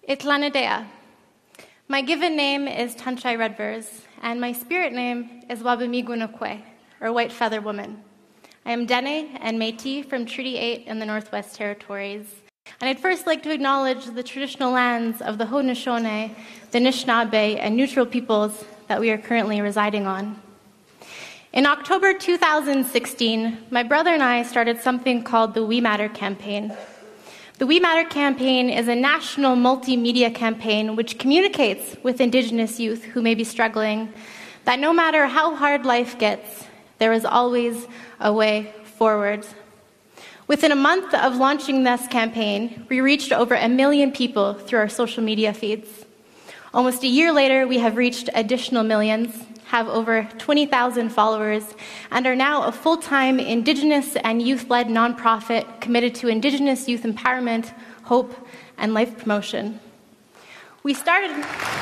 Itlanadea. My given name is Tanchai Redvers, and my spirit name is Wabamigunakwe, or White Feather Woman. I am Dene and Métis from Treaty 8 in the Northwest Territories, and I'd first like to acknowledge the traditional lands of the Haudenosaunee, the Anishinaabe, and Neutral peoples that we are currently residing on. In October 2016, my brother and I started something called the We Matter campaign. The We Matter campaign is a national multimedia campaign which communicates with Indigenous youth who may be struggling that no matter how hard life gets, there is always a way forward. Within a month of launching this campaign, we reached over 1 million people through our social media feeds. Almost a year later, we have reached additional millions, have over 20,000 followers, and are now a full-time Indigenous and youth-led nonprofit committed to Indigenous youth empowerment, hope, and life promotion. We started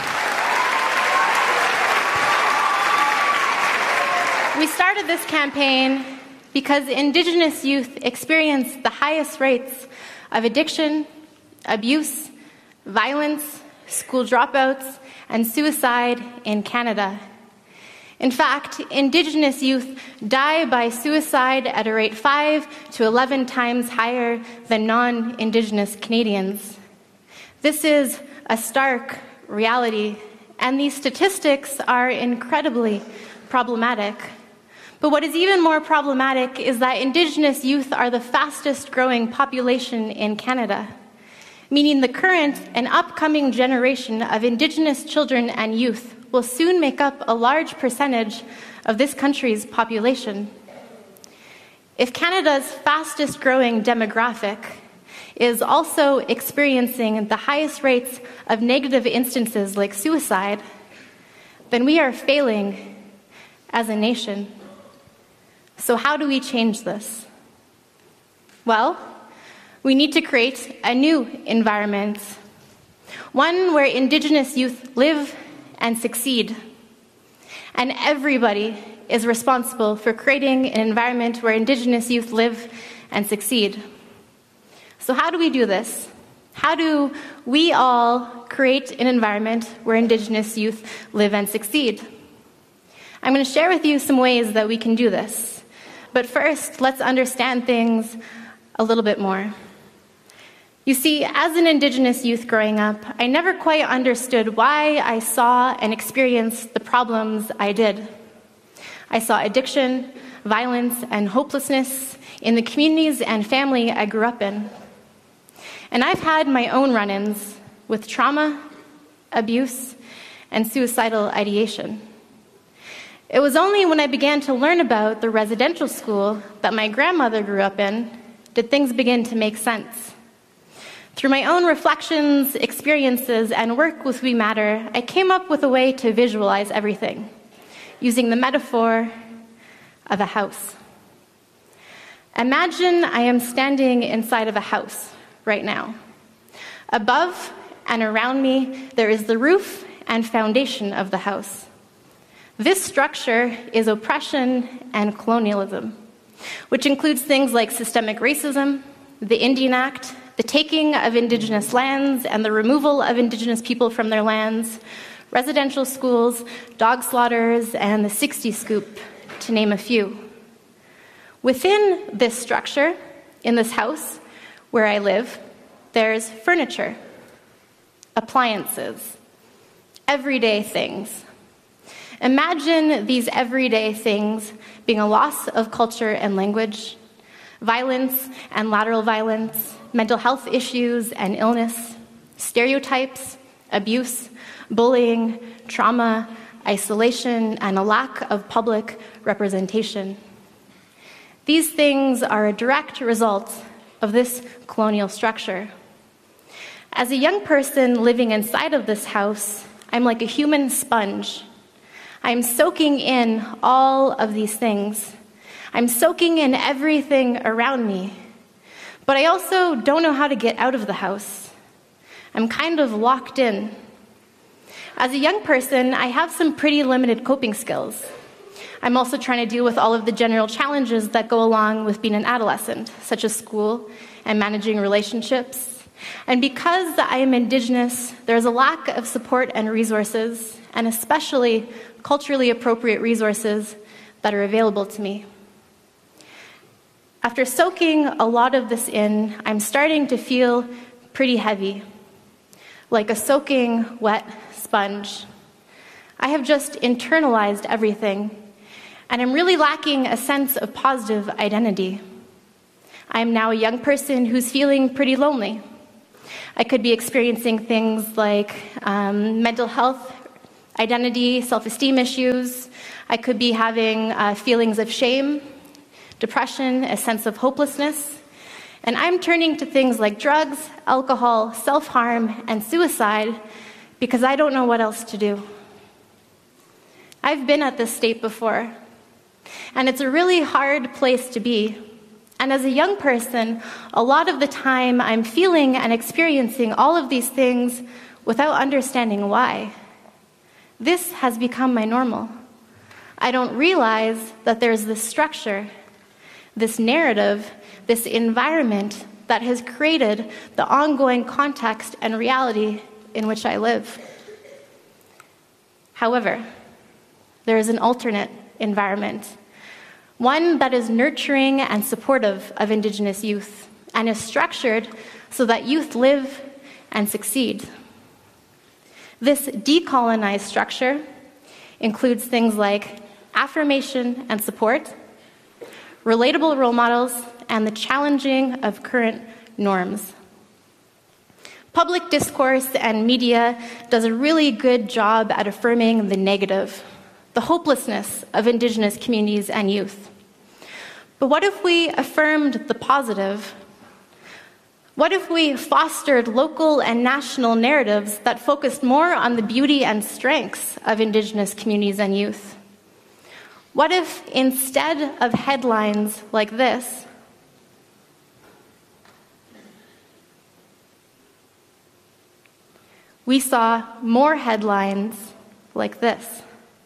this campaign because Indigenous youth experience the highest rates of addiction, abuse, violence, school dropouts, and suicide in Canada. In fact, Indigenous youth die by suicide at a rate 5 to 11 times higher than non-Indigenous Canadians. This is a stark reality, and these statistics are incredibly problematic. But what is even more problematic is that Indigenous youth are the fastest growing population in Canada, meaning the current and upcoming generation of Indigenous children and youth will soon make up a large percentage of this country's population. If Canada's fastest growing demographic is also experiencing the highest rates of negative instances like suicide, then we are failing as a nation. So how do we change this? Well, we need to create a new environment, one where Indigenous youth live and succeed. And everybody is responsible for creating an environment where Indigenous youth live and succeed. So how do we do this? How do we all create an environment where Indigenous youth live and succeed? I'm going to share with you some ways that we can do this. But first, let's understand things a little bit more. You see, as an Indigenous youth growing up, I never quite understood why I saw and experienced the problems I did. I saw addiction, violence, and hopelessness in the communities and family I grew up in. And I've had my own run-ins with trauma, abuse, and suicidal ideation. It was only when I began to learn about the residential school that my grandmother grew up in did things begin to make sense. Through my own reflections, experiences, and work with We Matter, I came up with a way to visualize everything, using the metaphor of a house. Imagine I am standing inside of a house right now. Above and around me, there is the roof and foundation of the house. This structure is oppression and colonialism, which includes things like systemic racism, the Indian Act, the taking of Indigenous lands and the removal of Indigenous people from their lands, residential schools, dog slaughters, and the 60 Scoop, to name a few. Within this structure, in this house where I live, there's furniture, appliances, everyday things. Imagine these everyday things being a loss of culture and language, violence and lateral violence, mental health issues and illness, stereotypes, abuse, bullying, trauma, isolation, and a lack of public representation. These things are a direct result of this colonial structure. As a young person living inside of this house, I'm like a human sponge. I'm soaking in all of these things. I'm soaking in everything around me. But I also don't know how to get out of the house. I'm kind of locked in. As a young person, I have some pretty limited coping skills. I'm also trying to deal with all of the general challenges that go along with being an adolescent, such as school and managing relationships, And because I am Indigenous, there's a lack of support and resources, and especially culturally appropriate resources that are available to me. After soaking a lot of this in, I'm starting to feel pretty heavy, like a soaking wet sponge. I have just internalized everything, and I'm really lacking a sense of positive identity. I am now a young person who's feeling pretty lonely. I could be experiencing things like mental health, identity, self-esteem issues. I could be having feelings of shame, depression, a sense of hopelessness. And I'm turning to things like drugs, alcohol, self-harm, and suicide because I don't know what else to do. I've been at this state before, and it's a really hard place to be. And as a young person, a lot of the time I'm feeling and experiencing all of these things without understanding why. This has become my normal. I don't realize that there's this structure, this narrative, this environment that has created the ongoing context and reality in which I live. However, there is an alternate environment, one that is nurturing and supportive of Indigenous youth and is structured so that youth live and succeed. This decolonized structure includes things like affirmation and support, relatable role models, and the challenging of current norms. Public discourse and media does a really good job at affirming the negative, the hopelessness of Indigenous communities and youth. But what if we affirmed the positive? What if we fostered local and national narratives that focused more on the beauty and strengths of Indigenous communities and youth? What if instead of headlines like this, we saw more headlines like this?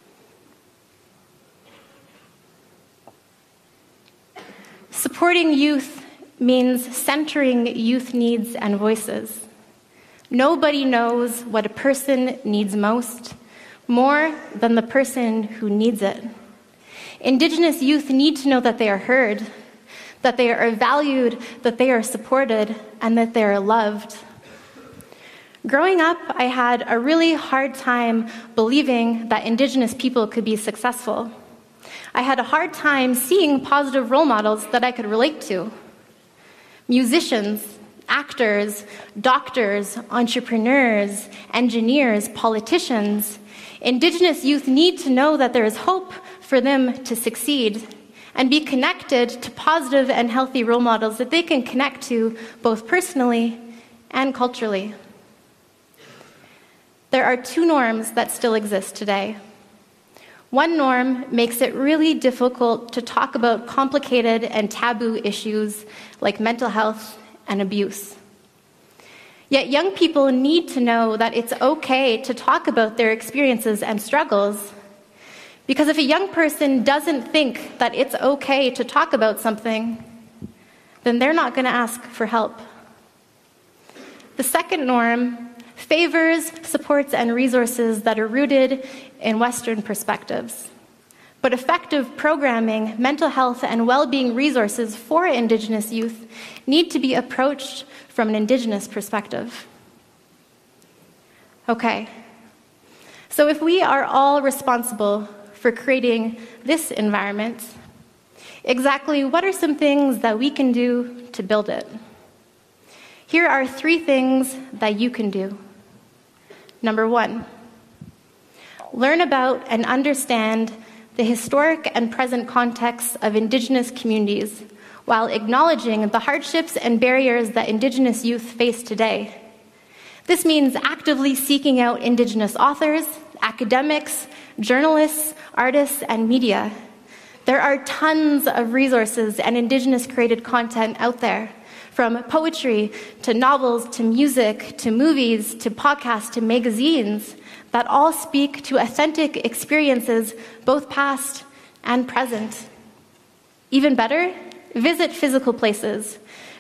Supporting youth means centering youth needs and voices. Nobody knows what a person needs most, more than the person who needs it. Indigenous youth need to know that they are heard, that they are valued, that they are supported, and that they are loved. Growing up, I had a really hard time believing that Indigenous people could be successful. I had a hard time seeing positive role models that I could relate to. Musicians, actors, doctors, entrepreneurs, engineers, politicians. Indigenous youth need to know that there is hope for them to succeed and be connected to positive and healthy role models that they can connect to both personally and culturally. There are two norms that still exist today. One norm makes it really difficult to talk about complicated and taboo issues like mental health and abuse. Yet young people need to know that it's okay to talk about their experiences and struggles. Because if a young person doesn't think that it's okay to talk about something, then they're not going to ask for help. The second norm favors, supports, and resources that are rooted in Western perspectives. But effective programming, mental health, and well-being resources for Indigenous youth need to be approached from an Indigenous perspective. Okay, so if we are all responsible for creating this environment, exactly what are some things that we can do to build it? Here are 3 things that you can do. Number 1, learn about and understand the historic and present contexts of Indigenous communities while acknowledging the hardships and barriers that Indigenous youth face today. This means actively seeking out Indigenous authors, academics, journalists, artists, and media. There are tons of resources and Indigenous-created content out there, from poetry to novels to music to movies to podcasts to magazines, that all speak to authentic experiences, both past and present. Even better, visit physical places.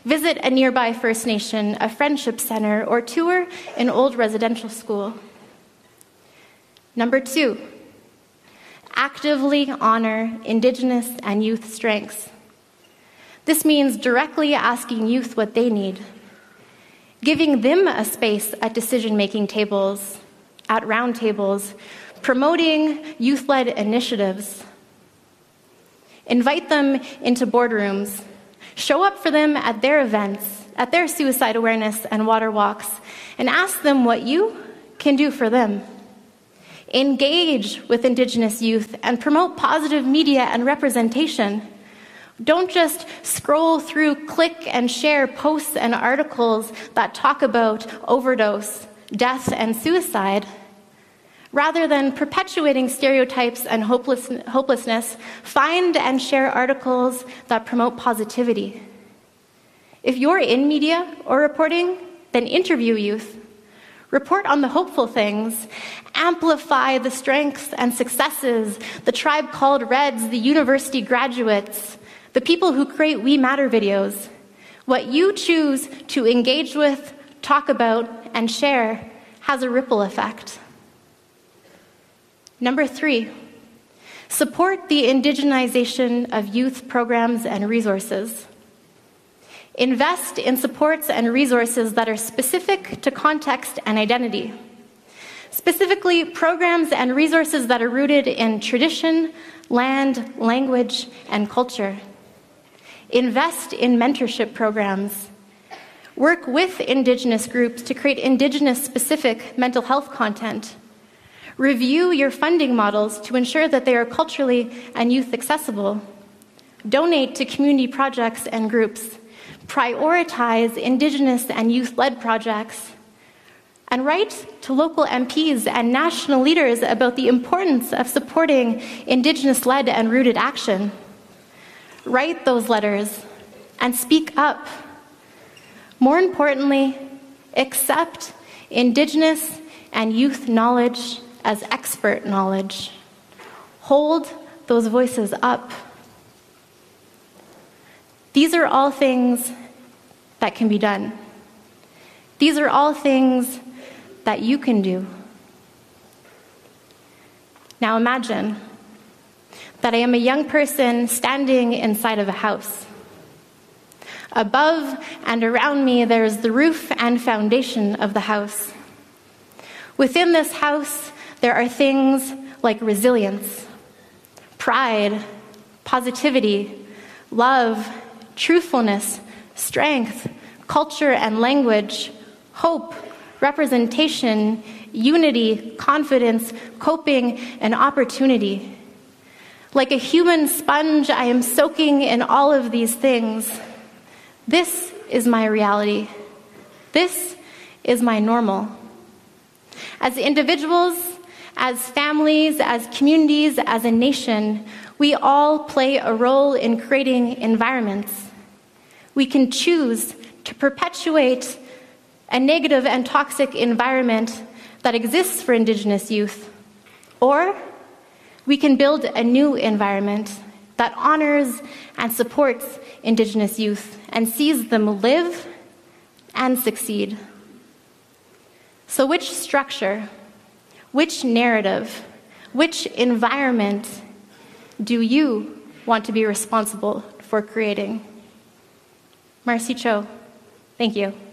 Visit a nearby First Nation, a friendship center, or tour an old residential school. Number 2, actively honor Indigenous and youth strengths. This means directly asking youth what they need, giving them a space at decision-making tables, at round tables, promoting youth-led initiatives. Invite them into boardrooms. Show up for them at their events, at their suicide awareness and water walks, and ask them what you can do for them. Engage with Indigenous youth and promote positive media and representation. Don't just scroll through, click, and share posts and articles that talk about overdose, death, and suicide. Rather than perpetuating stereotypes and hopelessness, find and share articles that promote positivity. If you're in media or reporting, then interview youth. Report on the hopeful things. Amplify the strengths and successes, the tribe called Reds, the university graduates, the people who create We Matter videos. What you choose to engage with, talk about, and share has a ripple effect. Number 3, support the indigenization of youth programs and resources. Invest in supports and resources that are specific to context and identity. Specifically, programs and resources that are rooted in tradition, land, language, and culture. Invest in mentorship programs. Work with Indigenous groups to create Indigenous-specific mental health content. Review your funding models to ensure that they are culturally and youth accessible. Donate to community projects and groups. Prioritize Indigenous and youth-led projects. And write to local MPs and national leaders about the importance of supporting Indigenous-led and rooted action. Write those letters and speak up. More importantly, accept Indigenous and youth knowledge as expert knowledge. Hold those voices up. These are all things that can be done. These are all things that you can do. Now imagine that I am a young person standing inside of a house. Above and around me, there is the roof and foundation of the house. Within this house, there are things like resilience, pride, positivity, love, truthfulness, strength, culture and language, hope, representation, unity, confidence, coping, and opportunity. Like a human sponge, I am soaking in all of these things. This is my reality. This is my normal. As individuals, as families, as communities, as a nation, we all play a role in creating environments. We can choose to perpetuate a negative and toxic environment that exists for Indigenous youth, or we can build a new environment that honors and supports Indigenous youth and sees them live and succeed. So which structure, which narrative, which environment do you want to be responsible for creating? Marcy Cho, thank you.